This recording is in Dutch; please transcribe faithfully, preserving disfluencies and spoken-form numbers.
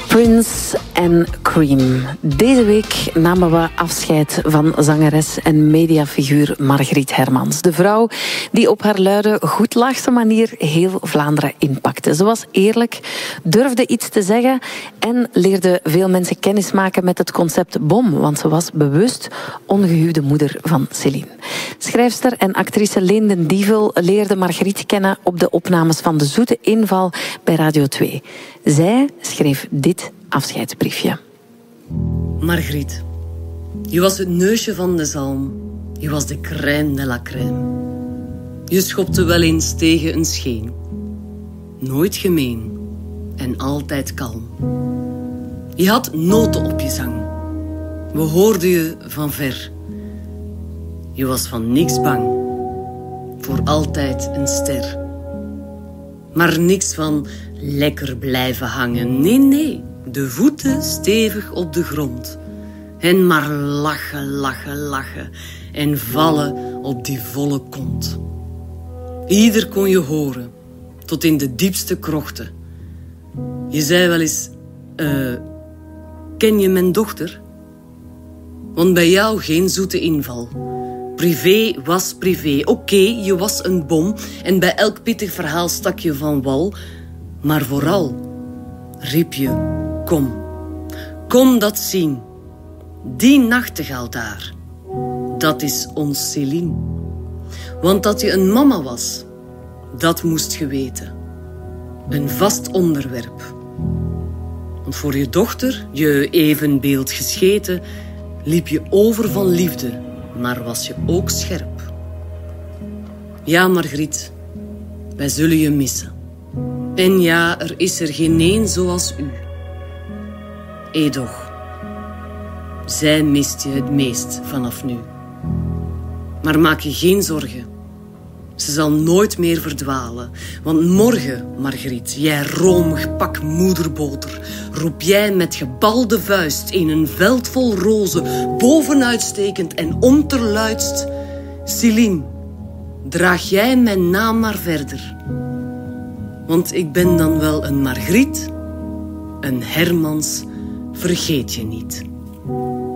Prince en Cream. Deze week namen we afscheid van zangeres en mediafiguur Margriet Hermans. De vrouw die op haar luide, goedlaagse manier heel Vlaanderen inpakte. Ze was eerlijk, durfde iets te zeggen en leerde veel mensen kennis maken met het concept bom, want ze was bewust ongehuwde moeder van Céline. Schrijfster en actrice Leen den Dievel leerde Margriet kennen op de opnames van De Zoete Inval bij Radio twee. Zij schreef dit afscheidsbriefje. Margriet, je was het neusje van de zalm. Je was de crème de la crème. Je schopte wel eens tegen een scheen. Nooit gemeen en altijd kalm. Je had noten op je zang. We hoorden je van ver. Je was van niks bang. Voor altijd een ster. Maar niks van lekker blijven hangen. Nee, nee. De voeten stevig op de grond. En maar lachen, lachen, lachen. En vallen op die volle kont. Ieder kon je horen. Tot in de diepste krochten. Je zei wel eens... Uh, ken je mijn dochter? Want bij jou geen zoete inval. Privé was privé. Oké, okay, je was een bom. En bij elk pittig verhaal stak je van wal. Maar vooral riep je... Kom, kom dat zien. Die nachtegaal daar. Dat is ons Céline. Want dat je een mama was, dat moest je weten. Een vast onderwerp. Want voor je dochter, je evenbeeld gescheten, liep je over van liefde, maar was je ook scherp. Ja, Margriet, wij zullen je missen. En ja, er is er geen één zoals u. Edoch, zij mist je het meest vanaf nu. Maar maak je geen zorgen. Ze zal nooit meer verdwalen. Want morgen, Margriet, jij romig pak moederboter, roep jij met gebalde vuist in een veld vol rozen, bovenuitstekend en onterluidst: Céline, draag jij mijn naam maar verder. Want ik ben dan wel een Margriet, een Hermans, vergeet je niet.